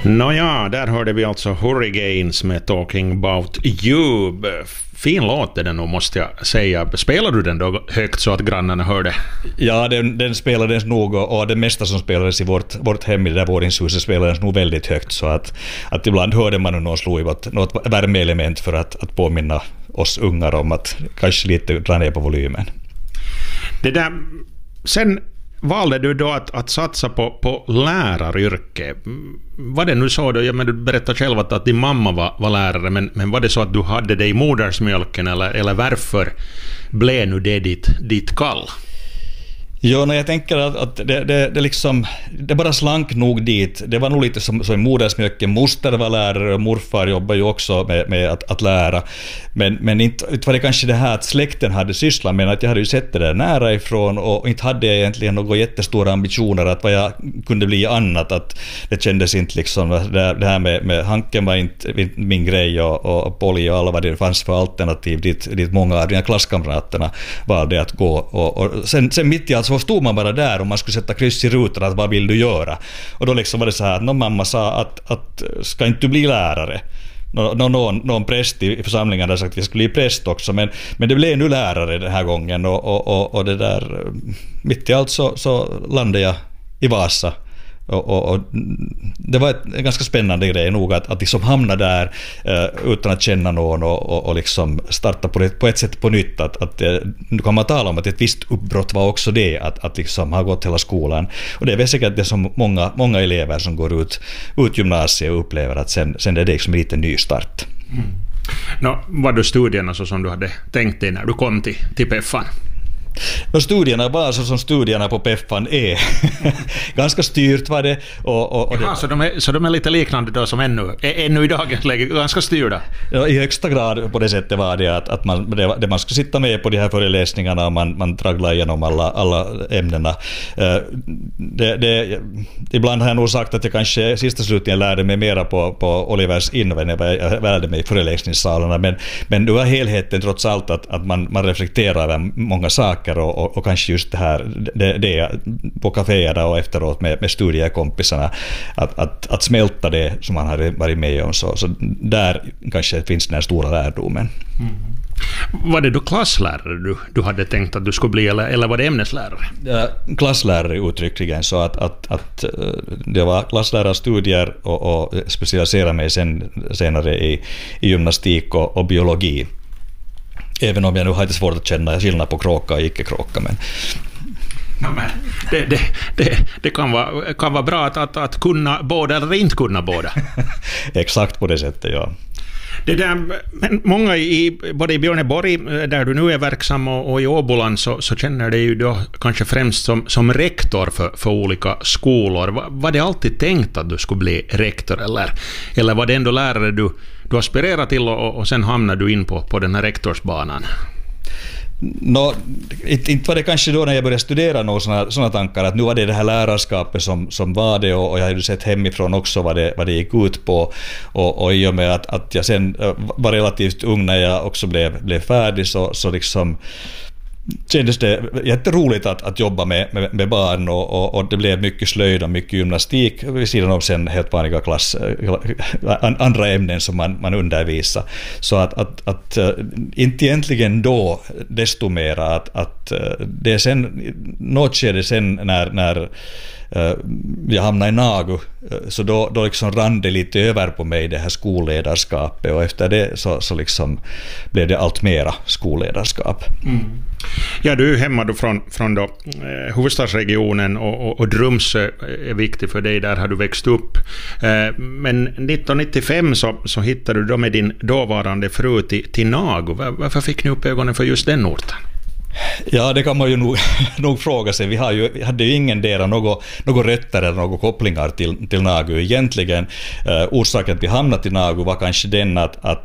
Nåja, där hörde vi alltså Hurricanes med Talking About You. Fin låt är den nog, måste jag säga. Spelar du den då högt så att grannarna hörde? Ja, den spelades nog, och det mesta som spelades i vårt hem i det där våningshuset spelades nog väldigt högt, så att ibland hörde man någon slå i något värmeelement för att påminna oss ungar om att kanske lite dra ner på volymen. Det där, sen valde du då att satsa på läraryrke. Var det nu så då? Ja, men du berättade själv att din mamma var lärare, men var det så att du hade det i modersmjölken, eller varför blev nu det ditt kall? Ja, när jag tänker att det liksom, det bara slank nog dit. Det var nog lite som i modersmjölken. Moster var lärare och morfar jobbar ju också med att lära. Men inte var det kanske det här att släkten hade sysslat med, att jag hade ju sett det där nära ifrån, och inte hade jag egentligen några jättestora ambitioner att vad jag kunde bli annat. Att det kändes inte liksom, det här med Hanken var inte min grej, och Polly och alla vad det fanns för alternativ dit många av dina klasskamraterna valde att gå. Och sen mitt i allt så stod man bara där och man skulle sätta kryss i rutan att vad vill du göra? Och då liksom var det så här att någon mamma sa att ska inte du bli lärare? Någon präst i församlingen hade sagt att jag skulle bli präst också, men det blev nu lärare den här gången, och det där mitt i allt så landade jag i Vasa. Och det var en ganska spännande grej nog att liksom hamna där utan att känna någon och liksom starta på ett sätt på nytt. Att nu kan man tala om att ett visst uppbrott var också det, att liksom ha gått hela skolan. Och det är väl säkert det som många elever som går ut gymnasiet och upplever att sen är det liksom en liten ny start. Var det studierna så som du hade tänkt dig när du kom till Peffan? Och studierna var så som studierna på Peffan är. Ganska styrt var det. Jaha, så de är lite liknande då som ännu i dagens läge, ganska styrda? Ja, i högsta grad på det sättet var det att man ska sitta med på de här föreläsningarna, och man tragglar igenom alla ämnena. Ibland har jag nog sagt att jag kanske sista slutligen lärde mig mera på Olivers Inven än jag lärde mig i föreläsningssalarna, men det var helheten trots allt att man reflekterar över många saker. Och kanske just det här det på kaféerna och efteråt med studiekompisarna att smälta det som man hade varit med om, så där kanske finns den här stora lärdomen. Var det då klasslärare du hade tänkt att du skulle bli, eller var det ämneslärare? Klasslärare uttryckligen, så att det var klasslärarstudier och specialiserade mig senare i gymnastik och biologi. Även om jag nu har lite svårt att känna skillnad på kråka och icke-kråka. Men det kan vara bra att kunna båda eller inte kunna båda. Exakt på det sättet, ja. Det där, men många både i Björneborg, där du nu är verksam, och i Åboland så känner det ju då kanske främst som rektor för olika skolor. Var det alltid tänkt att du skulle bli rektor, eller var det ändå lärare du aspirerar till och sen hamnar du in på den här rektorsbanan? Inte var det kanske då när jag började studera några såna tankar att nu var det här lärarskapet som var det, och jag hade sett hemifrån också vad det gick ut på, och i och med att jag sen var relativt ung när jag också blev färdig, så liksom kändes det jätteroligt att jobba med barn, och det blev mycket slöjd och mycket gymnastik vid sidan om sen helt vanliga andra ämnen som man undervisar. Så att inte egentligen då desto mera att det är sen något skede sen när jag hamnade i Nagu, så då liksom rann det lite över på mig, det här skolledarskapet, och efter det så liksom blev det allt mera skolledarskap. Ja, du är hemma då från då, huvudstadsregionen, och Drumsö är viktig för dig, där har du växt upp. Men 1995 så hittade du då med din dåvarande fru till Nagu. Varför fick ni upp ögonen för just den orten? Ja, det kan man ju nog fråga sig. Vi hade ju ingen del av några rötter eller några kopplingar till Nagu egentligen. Orsaken att vi hamnat i Nagu var kanske den att